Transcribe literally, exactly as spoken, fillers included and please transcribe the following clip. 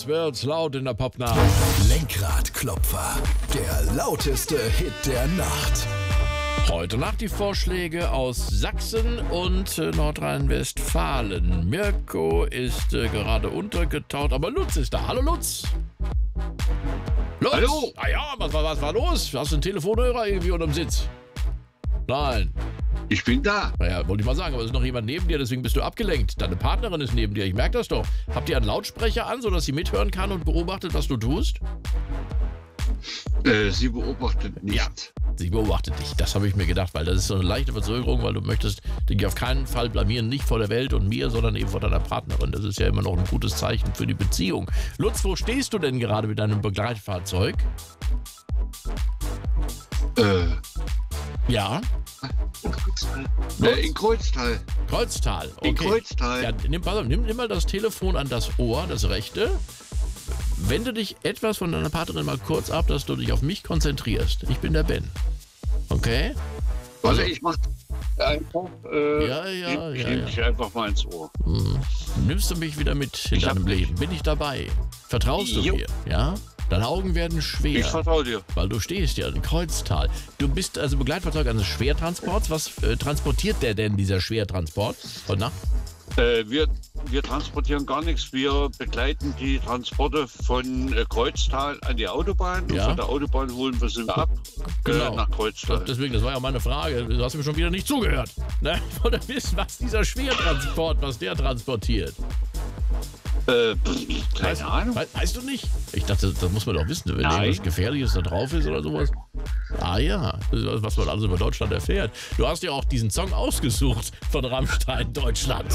Es wird laut in der Popnacht. Lenkradklopfer, der lauteste Hit der Nacht. Heute Nacht die Vorschläge aus Sachsen und äh, Nordrhein-Westfalen. Mirko ist äh, gerade untergetaucht, aber Lutz ist da. Hallo Lutz. Lutz. Hallo. Ah ja, was, was, was war los? Hast du einen Telefonhörer irgendwie unterm Sitz? Nein. Ich bin da. Naja, wollte ich mal sagen, aber es ist noch jemand neben dir, deswegen bist du abgelenkt. Deine Partnerin ist neben dir, ich merke das doch. Habt ihr einen Lautsprecher an, sodass sie mithören kann und beobachtet, was du tust? Äh, sie beobachtet nicht. Ja, sie beobachtet dich. Das habe ich mir gedacht, weil das ist so eine leichte Verzögerung, weil du möchtest dich auf keinen Fall blamieren, nicht vor der Welt und mir, sondern eben vor deiner Partnerin. Das ist ja immer noch ein gutes Zeichen für die Beziehung. Lutz, wo stehst du denn gerade mit deinem Begleitfahrzeug? Äh, Ja, äh, in Kreuztal. Kreuztal. Okay. In Kreuztal. Ja, nimm, pass auf, nimm, nimm mal das Telefon an das Ohr, das rechte. Wende dich etwas von deiner Partnerin mal kurz ab, dass du dich auf mich konzentrierst. Ich bin der Ben. Okay? Warte, ich mach einfach. Äh, Ja, ja, ich ja, nehme ja. dich einfach mal ins Ohr. Hm. Nimmst du mich wieder mit in Ich hab deinem dich. Leben? Bin ich dabei? Vertraust du Jo. mir? Ja? Deine Augen werden schwer, Ich vertraue dir. weil du stehst ja in Kreuztal. Du bist also Begleitfahrzeug eines Schwertransports. Was äh, transportiert der denn, dieser Schwertransport? Heute Nacht? Äh, wir, wir transportieren gar nichts. Wir begleiten die Transporte von äh, Kreuztal an die Autobahn. Ja. Und von der Autobahn holen wir sie ab Genau. äh, nach Kreuztal. Deswegen, das war ja meine Frage. Du hast mir schon wieder nicht zugehört. Ne? Ich wollte wissen, was dieser Schwertransport, was der transportiert. Äh, pff, keine weißt, Ahnung. Weißt, weißt du nicht? Ich dachte, das muss man doch wissen, wenn Nein. irgendwas Gefährliches da drauf ist oder sowas. Ah ja, das ist, was man alles über Deutschland erfährt. Du hast ja auch diesen Song ausgesucht von Rammstein Deutschland.